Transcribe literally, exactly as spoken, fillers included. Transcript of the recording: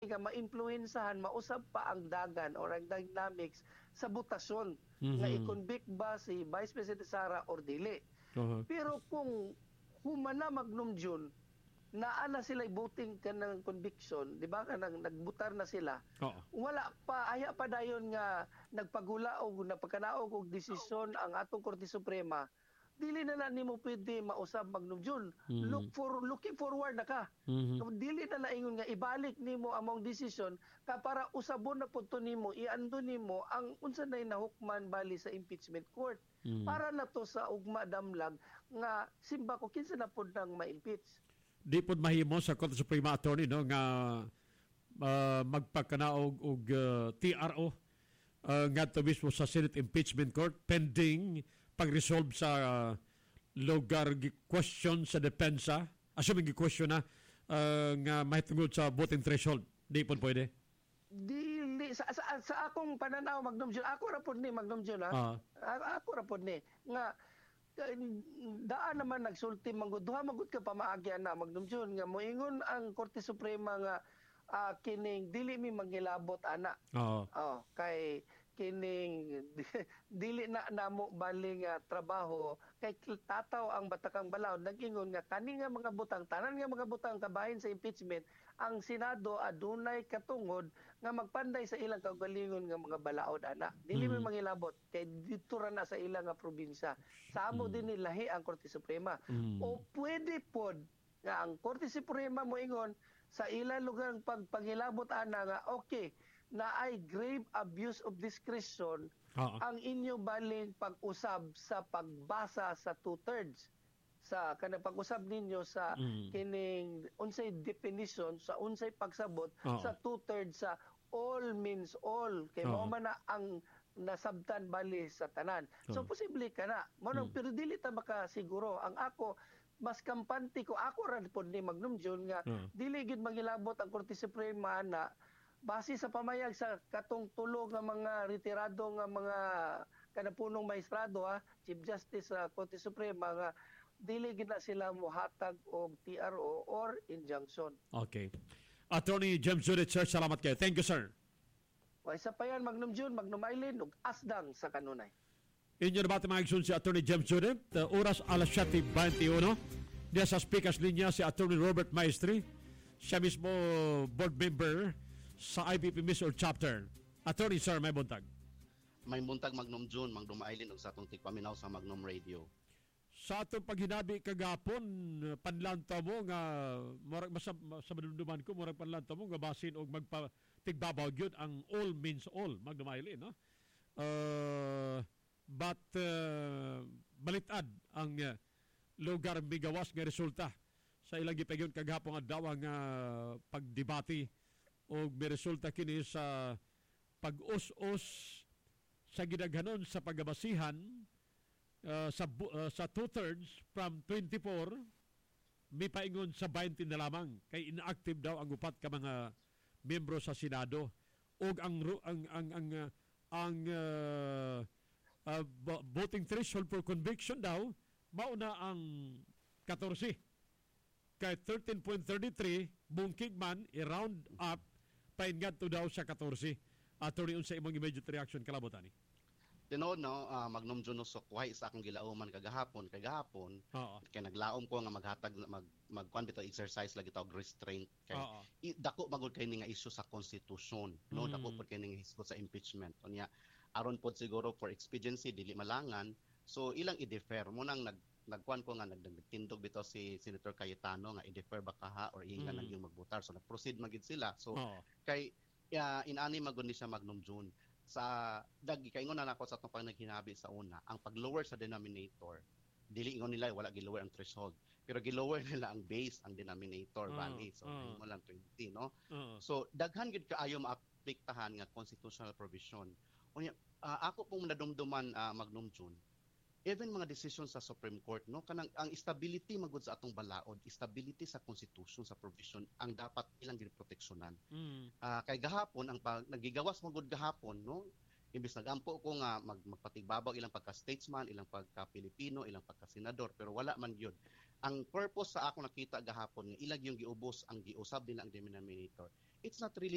nga maimpluwensahan mausab pa ang dagan or ang dynamics sa botasyon Mhm. nga i-convict ba si Vice President Sara or dili. Uh-huh. Pero kung humana Magnum June, naa na sila voting kanang conviction, di ba, kanang nagbutar na sila, Oo. wala pa, aya pa dayon nga nagpagula o napagkanaog og desisyon ang atong Korte Suprema, dili na na nimo pwede mausab Magnum June. Mhm. Look for, looking forward na ka. Mhm. Dili na naingon nga ibalik nimo among desisyon ka para usabon na pud to nimo, iando nimo ang unsa nay nahukman bali sa impeachment court. Mhm. Para na to sa ugma damlag nga simba ko kinsa na pud nang ma-impeach. Di pod mahimo sa Korte Suprema Attorney no nga uh, magpakanaog og uh, T R O uh, ngadto mismo sa Senate Impeachment Court pending pag-resolve sa uh, lugar gi- question sa depensa, assuming gi-question na uh, nga mahitungod sa voting threshold. Di pod pwede. Dili sa, sa, sa akong pananaw Magnum June, ako ra pod ni Magnum June ha. Ah. A- Ako ra pod ni nga eh, daan naman nagsulti manggod duha manggod ka pamaagyan na Magnum June nga moingon ang Korte Suprema nga ah, kining dili mi mangilabot ana. Oo. Oh, kay kining dili na namo bali nga trabaho kay tataw ang Batakang Balaod nag-ingon nga kani nga mga butang tanan nga mga butang kabahin sa impeachment ang Senado adunay katungod nga magpanday sa ilang kaugalingon nga mga balaod ana dili Mm. mm. mangilabot kay dito ra na sa ilang nga probinsya samo Mm. din nilahi ang Korte Suprema Mm. o pwede pod nga ang Korte Suprema moingon sa ilang lugar pagpangilabot ana nga okay na ay grave abuse of discretion Oo. ang inyo baling pag-usab sa pagbasa sa two-thirds sa kanang pag-usab ninyo sa Mm. kining unsay definition sa unsay pagsabot Oo. sa two-thirds sa all means all kay Oo. mao man na ang nasabtan bali sa tanan. So Oo. posible ka na. Mo Mm. pero dili ta makasiguro. Ang ako mas kampante ko ako ra pod ni Magnum June nga Oo. dili gid mangilabot ang Korte Suprema na base sa pamayag sa katong tulo nga mga retirado nga mga kanapunong maestrado ha, Chief Justice sa Korte Suprema nga dili gid na sila mohatag og T R O or injunction. Okay. Attorney James Judith, sir, salamat kayo. Thank you, sir. O isa pa yan, Magnum June, Magnum Island, ug asdang sa kanunay. Inyo na ba mga igsoon si Attorney James Judith? Uh, oras alas siyete twenty-one. Diya sa speakers linya si Attorney Robert Maestri. Siya mismo board member sa I B P Missouri Chapter. Attorney, sir, may buntag. May buntag Magnum June, Magnum Island ug sa atong tigpaminaw sa Magnum Radio. Sa atong paghinabi kagapon, panlantaw mo nga, murag, sa, sa madumduman ko, murag panlantaw mo nga basin og magpatigbabaw gyud ang all means all, Magnum Island, no? Uh, but uh, balitad ang uh, lugar migawas nga resulta sa ilang gipagyon kagapon adlaw nga uh, pagdebate o may resulta kini sa pag-us-us sa gidaghanon sa pagbasihan uh, sa bu- uh, sa two-thirds from twenty-four may paingon sa twenty na lamang kay inactive daw ang upat ka mga miyembro sa Senado ug ang ru- ang ang ang uh, ang uh, uh, voting threshold for conviction daw mao na ang fourteen kay thirteen point three three bungkig man i-round up paingat to daw sa fourteen. Attorney, unsa imong immediate reaction kalabotan ni? Tinuod no, uh, Magnum June so kuhay sa akong gilauman kagahapon, kagahapon. Oo. Kay naglaom ko nga maghatag mag magkuan bitaw exercise lagi tawag restraint kay Oo. i, dako magud kay ni nga issue sa konstitusyon, no? Mm. Dako pod kay ni nga issue sa impeachment. Unya aron pod siguro for expediency dili malangan. So ilang i-defer mo nang nag nagkuan ko nga nagtindog bitaw si Senator Cayetano nga i-defer ba kaha or ihinga Mm. nang yung magbotar. So nag-proceed magid sila. So Oo. kay uh, inani magud ni siya Magnum June sa dagi kay ingon na nako sa atong panaghinabi sa una ang pag-lower sa denominator dili ingon nila wala gi-lower ang threshold pero gi-lower nila ang base ang denominator Uh, bali so uh. mo lang twenty no Oo. so daghan gid kaayo maapektahan nga constitutional provision unya uh, ako pong nadumduman uh, Magnum June even mga decision sa Supreme Court no kanang ang stability magud sa atong balaod stability sa constitution sa provision ang dapat ilang giproteksyonan. Mm. Ah, kay gahapon ang pag nagigawas magud gahapon no imbis nagampo ko nga mag, magpatigbabaw ilang pagka-statesman ilang pagka-Pilipino ilang pagka-senador pero wala man gyud ang purpose sa ako nakita gahapon nga ilag yung giubos ang giusab nila ang denominator it's not really